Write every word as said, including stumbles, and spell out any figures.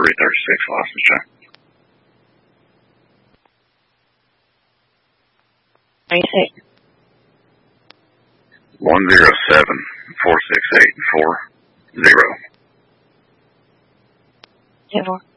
three thirty-six, license check. thirty-six. One zero seven four six eight four zero. Zero.